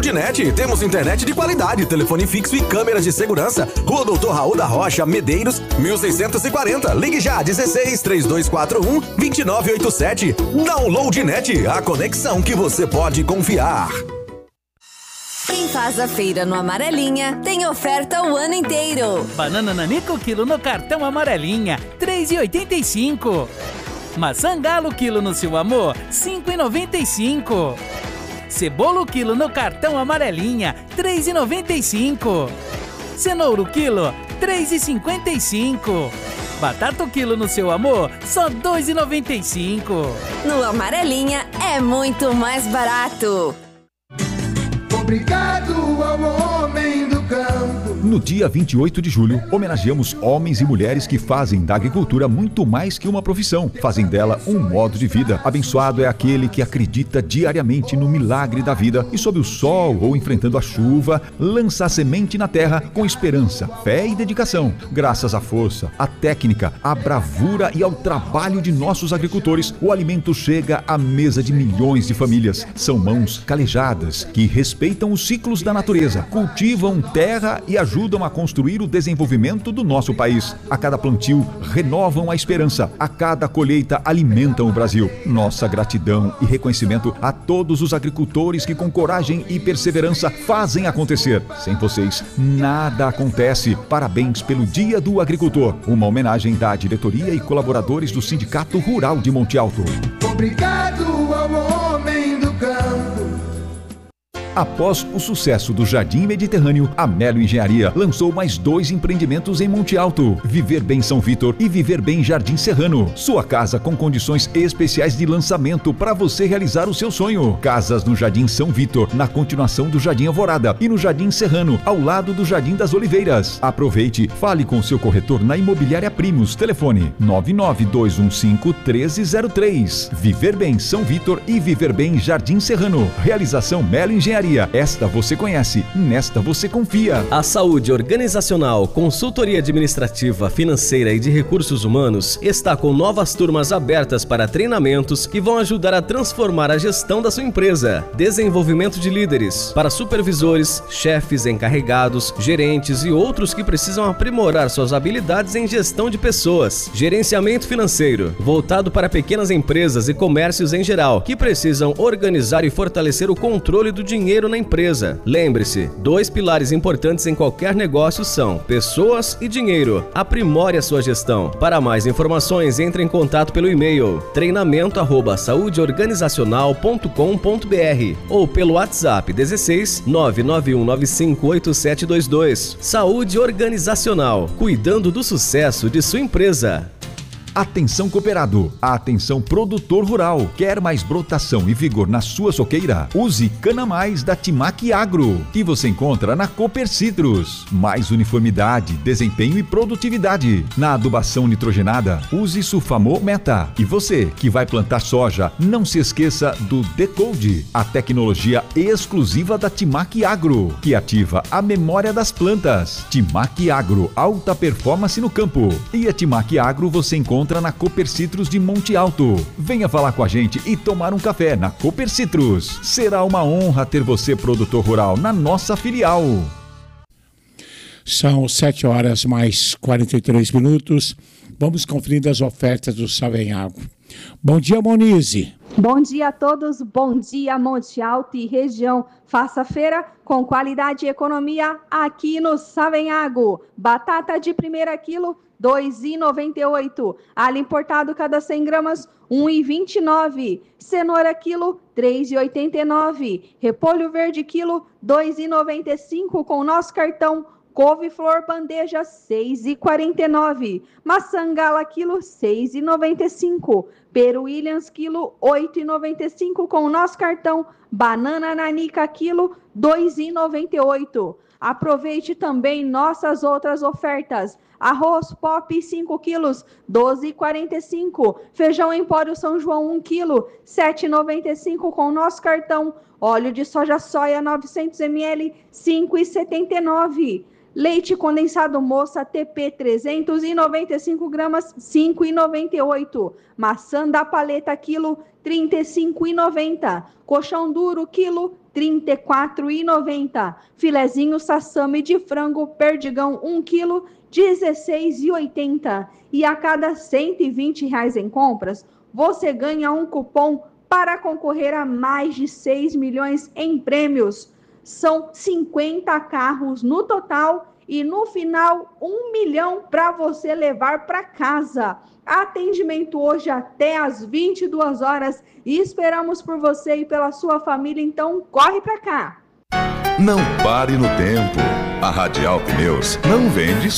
Loadnet, temos internet de qualidade, telefone fixo e câmeras de segurança. Rua Doutor Raul da Rocha, Medeiros, 1640. Ligue já, 16 3241 2987. Downloadnet, a conexão que você pode confiar. Quem faz a feira no Amarelinha tem oferta o ano inteiro. Banana Nanico quilo no cartão Amarelinha, R$ 3,85. Maçã Galo quilo no Seu Amor, R$ 5,95. Cebola quilo no cartão Amarelinha, R$ 3,95. Cenoura quilo, R$ 3,55. Batata quilo no Seu Amor, só R$ 2,95. No Amarelinha é muito mais barato. Obrigado ao homem do campo. No dia 28 de julho, homenageamos homens e mulheres que fazem da agricultura muito mais que uma profissão. Fazem dela um modo de vida. Abençoado é aquele que acredita diariamente no milagre da vida e sob o sol ou enfrentando a chuva, lança a semente na terra com esperança, fé e dedicação. Graças à força, à técnica, à bravura e ao trabalho de nossos agricultores, o alimento chega à mesa de milhões de famílias. São mãos calejadas que respeitam os ciclos da natureza, cultivam terra e ajudam a construir o desenvolvimento do nosso país. A cada plantio, renovam a esperança. A cada colheita, alimentam o Brasil. Nossa gratidão e reconhecimento a todos os agricultores que com coragem e perseverança fazem acontecer. Sem vocês, nada acontece. Parabéns pelo Dia do Agricultor. Uma homenagem da diretoria e colaboradores do Sindicato Rural de Monte Alto. Obrigado ao homem do campo. Após o sucesso do Jardim Mediterrâneo, a Melo Engenharia lançou mais 2 empreendimentos em Monte Alto: Viver Bem São Vitor e Viver Bem Jardim Serrano. Sua casa com condições especiais de lançamento para você realizar o seu sonho. Casas no Jardim São Vitor, na continuação do Jardim Alvorada, e no Jardim Serrano, ao lado do Jardim das Oliveiras. Aproveite, fale com seu corretor na Imobiliária Primos. Telefone 99215-1303. Viver Bem São Vitor e Viver Bem Jardim Serrano. Realização Melo Engenharia. Esta você conhece, nesta você confia. A Saúde Organizacional, Consultoria Administrativa, Financeira e de Recursos Humanos está com novas turmas abertas para treinamentos que vão ajudar a transformar a gestão da sua empresa. Desenvolvimento de líderes para supervisores, chefes, encarregados, gerentes e outros que precisam aprimorar suas habilidades em gestão de pessoas. Gerenciamento financeiro, voltado para pequenas empresas e comércios em geral, que precisam organizar e fortalecer o controle do dinheiro na empresa. Lembre-se, 2 pilares importantes em qualquer negócio são pessoas e dinheiro. Aprimore a sua gestão. Para mais informações, entre em contato pelo e-mail treinamento@saudeorganizacional.com.br ou pelo WhatsApp 16 991958722. Saúde Organizacional, cuidando do sucesso de sua empresa. Atenção cooperado, atenção produtor rural. Quer mais brotação e vigor na sua soqueira? Use Cana Mais da Timac Agro, que você encontra na Cooper Citrus. Mais uniformidade, desempenho e produtividade. Na adubação nitrogenada, use Sulfamo Meta. E você que vai plantar soja, não se esqueça do Decode, a tecnologia exclusiva da Timac Agro, que ativa a memória das plantas. Timac Agro, alta performance no campo. E a Timac Agro você encontra na Cooper Citrus de Monte Alto. Venha falar com a gente e tomar um café na Cooper Citrus. Será uma honra ter você, produtor rural, na nossa filial. São 7h mais 43. Vamos conferir as ofertas do Savenhago. Bom dia, Monize. Bom dia a todos, bom dia Monte Alto e região. Faça feira com qualidade e economia aqui no Savenhago. Batata de primeira quilo, R$ 2,98. Alho importado cada 100 gramas, R$ 1,29. Cenoura quilo, R$ 3,89. Repolho verde quilo, R$ 2,95 com nosso cartão. Couve-flor bandeja, R$ 6,49. Maçã gala quilo, R$ 6,95. Peru Williams quilo, R$ 8,95 com o nosso cartão. Banana nanica quilo, R$ 2,98. Aproveite também nossas outras ofertas. Arroz Pop 5 quilos, R$ 12,45. Feijão Empório São João 1 quilo, R$ 7,95 com o nosso cartão. Óleo de soja 900 ml, R$ 5,79. Leite condensado moça TP 395 gramas, 5,98. Maçã da paleta quilo, 35,90. Colchão duro quilo, 34,90. Filezinho sassami de frango perdigão 1 quilo, 16,80. E a cada R$120 em compras, você ganha um cupom para concorrer a mais de 6 milhões em prêmios. São 50 carros no total e no final 1 milhão para você levar para casa. Atendimento hoje até às 22 horas e esperamos por você e pela sua família, então corre para cá. Não pare no tempo. A Radial Pneus não vende